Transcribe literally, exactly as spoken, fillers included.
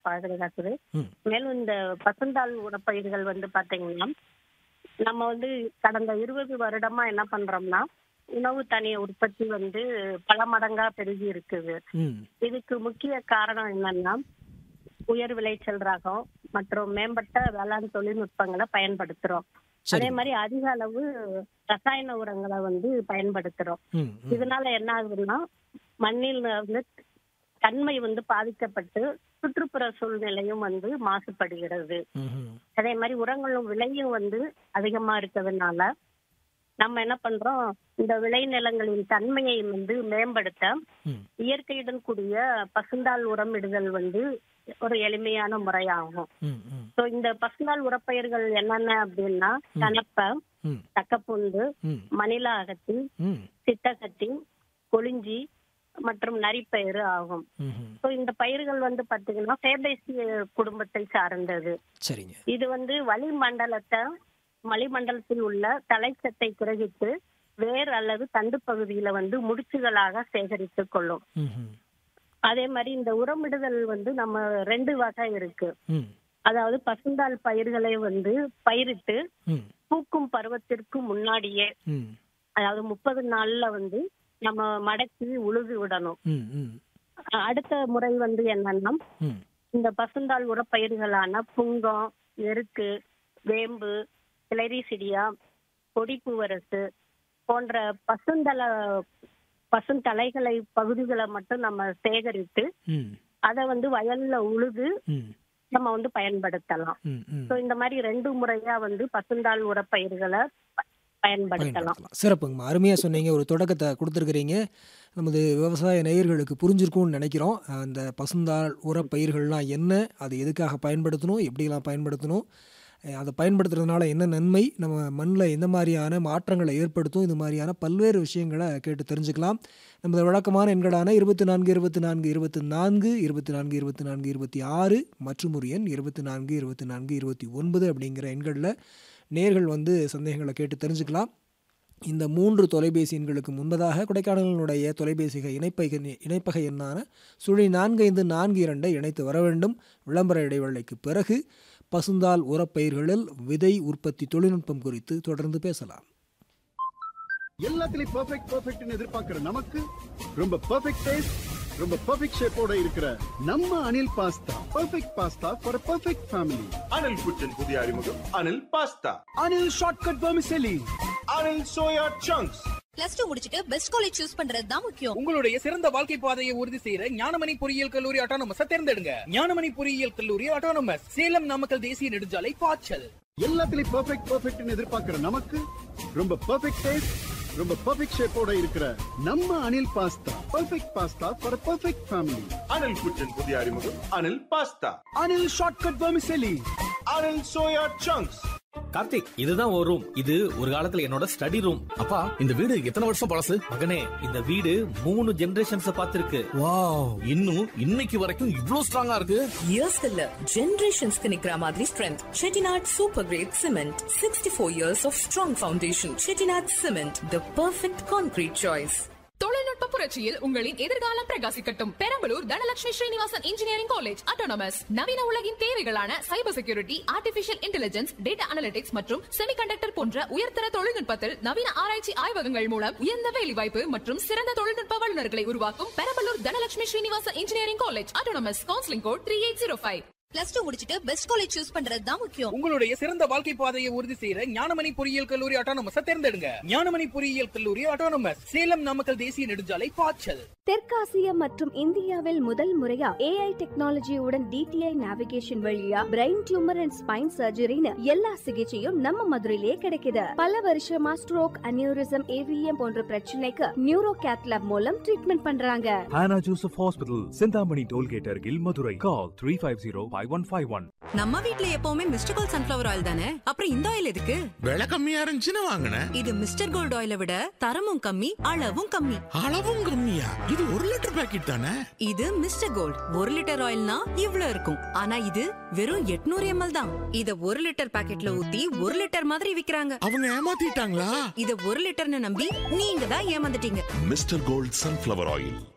பாதுகாக்குது. ம். மேலும் இந்த பசுந்தாள் உரப்பயிர்கள் வந்து பாத்தீங்கன்னா, நம்ம வந்து கடந்த இருபது வருடமா என்ன பண்றோம்னா, உணவு தானிய உற்பத்தி வந்து பல மடங்கா பெருகி இருக்குது. ம். இதுக்கு முக்கிய காரணம் என்னன்னா, உயர் விளைச்சல் ரகம் மற்றும் மேம்பட்ட வேளாண் தொழில்நுட்பங்களை பயன்படுத்துறோம். அதே சரிங்க. மாதிரி அதிக அளவு ரசாயன உரங்களை வந்து பயன்படுத்துறோம். ம். ம். இதனால என்ன ஆகுதுன்னா, மண்ணில் வந்து தன்மை வந்து பாதிக்கப்பட்டு சுற்றுப்புற சூழ்நிலையும் வந்து மாசுபடுகிறது. ம்ஹும். அதே மாதிரி உரங்களும் விலையும் வந்து அதிகமா இருக்கிறதுனால நம்ம என்ன பண்றோம், இந்த விளைநிலங்களின் தன்மையை வந்து மேம்படுத்த ம். இயற்கையுடன் கூடிய பசுந்தாள் உரமிடுதல் வந்து ஒரு எளிமையான முறையாகும். ம். ம். ஸோ இந்த பசுந்தாள் உரப்பயிர்கள் என்னென்ன அப்படின்னா, ம். கணப்பை, ம். தக்கப்பூண்டு, ம். மணிலா அகத்தி, ம். சித்தகத்தி, கொளிஞ்சி மற்றும் நரிப்பயிறு ஆகும். ம்ஹும். ஸோ இந்த பயிர்கள் வந்து பாத்தீங்கன்னா ஃபேபேசி குடும்பத்தை சார்ந்தது. சரிங்க. இது வந்து வளிமண்டலத்தை வளிமண்டலத்தில் உள்ள தலைச்சத்தை கிரகித்து வேர் அல்லது தண்டு பகுதியில வந்து முடிச்சுகளாக சேகரித்துக் கொள்ளும். ம்ஹும். அதே மாதிரி இந்த உரமிடுதல் வந்து நம்ம ரெண்டு வகை இருக்கு. ம். அதாவது பசுந்தாள் பயிர்களை வந்து பயிரிட்டு ம். பூக்கும் பருவத்திற்கு முன்னாடியே, ம். அதாவது முப்பது நாள்ல வந்து நம்ம மடக்கி உழுது விடணும். ம். ம். அ- அடுத்த முறை வந்து என்னன்னா, ம். இந்த பசுந்தாள் உரப்பயிர்களான புங்கம், எருக்கு, வேம்பு, கிளரிசிடியா, கொடிப்பூவரசு போன்ற பசுந்தள பசுந்தலைகளை பகுதிகளை மட்டும் நம்ம சேகரித்து ம். அதை வந்து வயல்ல உழுது ம். நம்ம வந்து பயன்படுத்தலாம். ம். ம். ஸோ இந்த மாதிரி ரெண்டு முறையா வந்து பசுந்தாள் உரப்பயிர்களை ப- பயன்படுத்தலாம். பயன்படுத்தலாம். சிறப்புங்கம்மா, அருமையாக சொன்னீங்க. ஒரு தொடக்கத்தை கொடுத்துருக்குறீங்க. நமது விவசாய நேயர்களுக்கு புரிஞ்சிருக்கும்னு நினைக்கிறோம். அந்த பசுந்தாள் உரப்பயிர்கள்லாம் என்ன, அது எதுக்காக பயன்படுத்தணும், எப்படிலாம் பயன்படுத்தணும், அஹ் அதை பயன்படுத்துறதுனால என்ன நன்மை, நம்ம மண்ணில் எந்த மாதிரியான மாற்றங்களை ஏற்படுத்தும், இது மாதிரியான பல்வேறு விஷயங்களை கேட்டு தெரிஞ்சுக்கலாம். நமது வழக்கமான எண்களான இருபத்தி நான்கு இருபத்தி நான்கு இருபத்தி நான்கு இருபத்தி நான்கு இருபத்தி நான்கு இருபத்தி ஆறு மற்றும் ஒரு எண் இருபத்தி நான்கு இருபத்தி நான்கு இருபத்தி ஒன்பது அப்படிங்கிற எண்களில் நேர்கள் வந்து சந்தேகங்களை கேட்டு தெரிஞ்சுக்கலாம். இந்த மூன்று தொலைபேசி எண்களுக்கு முன்பதாக கொடைக்கானலினுடைய தொலைபேசி இணைப்பக இணைப்பக எண்ணான சுழி நான்கு ஐந்து நான்கு இரண்டை இணைத்து வர வேண்டும். விளம்பர இடைவேளைக்கு பிறகு பசுந்தாள் உரப்பயிர்களில் விதை உற்பத்தி தொழில்நுட்பம் குறித்து தொடர்ந்து பேசலாம். எல்லாத்துலயும் பெர்ஃபெக்ட் பெர்ஃபெக்ட்னு எதிர்பார்க்கிற நமக்கு ரொம்ப பெர்ஃபெக்ட் டேஸ்ட், ரொம்ப பெர்ஃபெக்ட் ஷேப்போட இருக்கிற நம்ம Anil pasta perfect pasta for perfect family. Anil புற்றின் புதிய அறிமுகம் Anil pasta. Anil shortcut vermicelli. Anil soya chunks. Plus two முடிச்சிட்டு பெஸ்ட் காலேஜ் சூஸ் பண்றது தான் முக்கியம். உங்களுடைய சிறந்த வாழ்க்கை பாதையை உறுதி செய்யற ஞானமணி பொறியியல் கல்லூரி ஆட்டோனமஸ் தேர்ந்தெடுங்க. ஞானமணி பொறியியல் கல்லூரி ஆட்டோனமஸ், சேலம் நாமக்கல் தேசிய நெடுஞ்சாலை பாய்ச்சல். எல்லாத்துலயும் பெர்ஃபெக்ட் பெர்ஃபெக்ட்னு எதிர்பார்க்கிற நமக்கு ரொம்ப பெர்ஃபெக்ட் டேஸ்ட், ரொம்ப பெர்ஃபெக்ட் ஷேப்போட இருக்கிற நம்ம Anil pasta perfect pasta for perfect family. Anil புற்றின் புதிய அறிமுகம் Anil pasta. Anil shortcut vermicelli. Anil soya chunks. Karthik, இதுதான் ஒரு ரூம். இது ஒரு காலத்துல என்னோட ஸ்டடி ரூம். அப்பா, இந்த வீடு எத்தனை வருஷம் பழசு? மகனே, இந்த வீடு மூணு ஜெனரேஷன்ஸ் பார்த்திருக்கு. வாவ், இன்னும் இன்னைக்கு வரைக்கும் இவ்ளோ ஸ்ட்ராங்கா இருக்கு. இயர்ஸ் இல்ல, ஜெனரேஷன்ஸ்க்கு நிக்கிற மாதிரி strength. Chettinad super great cement, sixty four years of strong foundation. Chettinad cement, the perfect concrete choice. தொழில்நுட்ப புரட்சியில் உங்களின் எதிர்காலம் பிரகாசிக்கட்டும். Perambalur Dhanalakshmi Srinivasan engineering college autonomous நவீன உலகின் தேவைகளான cyber security, artificial intelligence, data analytics மற்றும் செமிகண்டக்டர் போன்ற உயர்தர தொழில்நுட்பத்தில் நவீன ஆராய்ச்சி ஆய்வகங்கள் மூலம் உயர்ந்த வேலைவாய்ப்பு மற்றும் சிறந்த தொழில்நுட்ப வல்லுநர்களை உருவாக்கும் Perambalur Dhanalakshmi Srinivasan engineering college autonomous. Counselling code three eight zero five. Plus two முடிச்சிட்டு பெஸ்ட் காலேஜ் சூஸ் பண்றது தான் முக்கியம். உங்களுடைய சிறந்த வாழ்க்கை பாதையை உறுதி செய்யற ஞானமணி பொறியியல் கல்லூரி ஆட்டோனமஸ் தேர்ந்தெடுங்க. ஞானமணி பொறியியல் கல்லூரி ஆட்டோனமஸ், சேலம் நாமக்கல் தேசிய நெடுஞ்சாலை பாய்ச்சல். தெற்காசிய மற்றும் இந்தியாவில் முதல் முறையா ஏஐ டெக்னாலஜியுடன் டிடிஐ நேவிகேஷன் வழியா பிரெயின் டியூமர் அண்ட் ஸ்பைன் சர்ஜரின்னு எல்லா சிகிச்சையும் நம்ம மதுரையிலே கிடைக்குது. பல வருஷமா ஸ்ட்ரோக், அனியூரிசம், ஏவிஎம் போன்ற பிரச்சனைக்கு நியூரோ கேத்லாப் மூலம் ட்ரீட்மெண்ட் பண்றாங்க. Hannah Joseph Hospital, Sindhamani Tollgate அருகில் Madurai. Call three five zero five one five one. நம்ம வீட்ல எப்பவுமே மிஸ்டர் கோல்ட் சன்ஃபிளவர் ஆயில் தானே, அப்புறம் இந்த ஆயில் எதுக்கு? விலை கம்மியா இருந்துச்சுன்னு வாங்கினேன். இது மிஸ்டர் கோல்ட் ஆயிலை விட தரமும் கம்மி, அளவும் கம்மி. அளவும் கம்மியா? இது ஒரு லிட்டர் பாக்கெட் தானே. இது மிஸ்டர் கோல்ட் ஒரு லிட்டர் ஆயில்னா இவ்ளோ இருக்கும். ஆனா இது வெறும் எட்நூறு எம்எல் தான். இத ஒரு லிட்டர் பாக்கெட்ல ஊத்தி ஒரு லிட்டர் மாதிரி விக்கிறாங்க. அவங்க ஏமாத்திட்டாங்களா? இத ஒரு லிட்டர்னு நம்பி நீங்க தான் ஏமாந்துட்டீங்க. Mister gold sunflower oil.